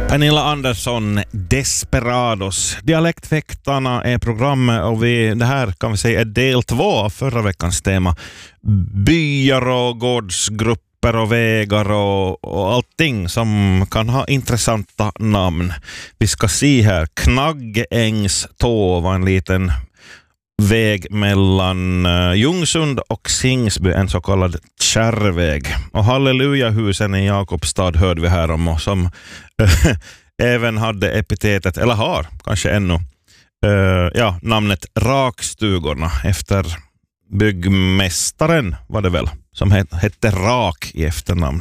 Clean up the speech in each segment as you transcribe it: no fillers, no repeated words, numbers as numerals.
Pernilla Andersson, Desperados. Dialektväktarna är programmet och det här kan vi säga är del 2 av förra veckans tema. Byar och gårdsgrupper och vägar och allting som kan ha intressanta namn. Vi ska se här, Knaggängstå var en liten väg mellan Ljungsund och Singsby, en så kallad kärrväg. Och Hallelujahusen i Jakobstad hörde vi här om, och som även hade epitetet, eller har kanske ännu, namnet Rakstugorna efter byggmästaren var det väl, som hette Rak i efternamn.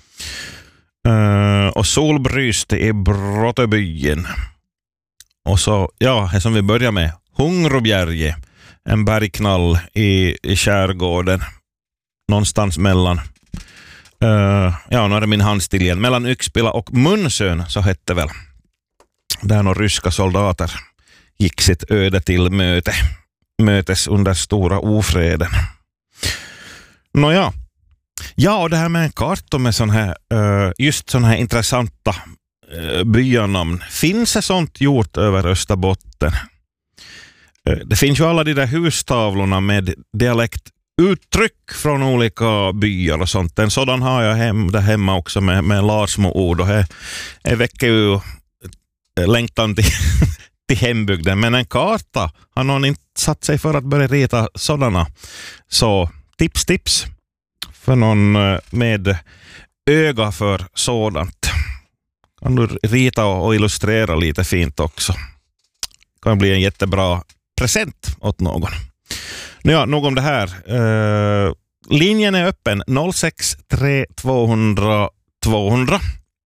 Och Solbryste i Brottebyen. Och så, som vi börjar med, Hungrobjerge, en bergknall i skärgården någonstans mellan nu är det min handstil igen, mellan Yxpila och Munsön, så hette väl, där några ryska soldater gick sitt öde till mötes under stora ofreden. Och det här med en karta med sån här just sån här intressanta byanamn, finns det sånt gjort över Österbotten? Det finns ju alla de där hustavlorna med dialektuttryck från olika byar och sånt. En sådan har jag där hemma också med Larsmo-ord, och det väcker ju längtan till hembygden. Men en karta har någon inte satt sig för att börja rita sådana. Så tips för någon med öga för sådant. Kan du rita och illustrera lite fint också. Kan bli en jättebra present åt någon. Nog om det här. Linjen är öppen 063 200 200.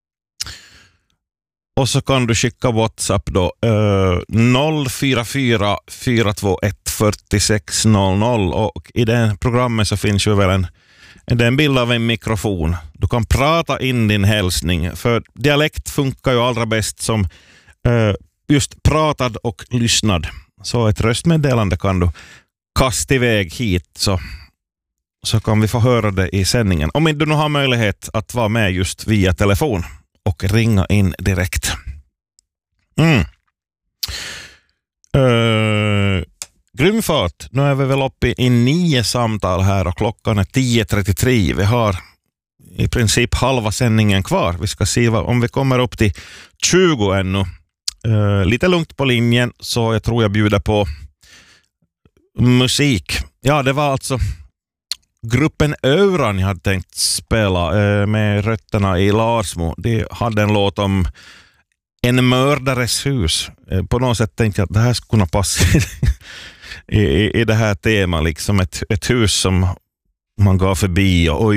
Och så kan du skicka WhatsApp då 044 421 4600. Och i det programmet så finns ju väl en bild av en mikrofon. Du kan prata in din hälsning. För dialekt funkar ju allra bäst som just pratad och lyssnad. Så ett röstmeddelande kan du kasta iväg hit, så kan vi få höra det i sändningen. Om inte du nu har möjlighet att vara med just via telefon och ringa in direkt. Grymfart. Nu är vi väl uppe i 9 samtal här och klockan är 10.33. Vi har i princip halva sändningen kvar. Vi ska se om vi kommer upp till 20 ännu. Lite lugnt på linjen, så jag tror jag bjuder på musik. Ja, det var alltså gruppen Öran jag hade tänkt spela med rötterna i Larsmo. De hade en låt om en mördares hus. På något sätt tänkte jag att det här skulle kunna passa i det här temat, liksom ett hus som man går förbi och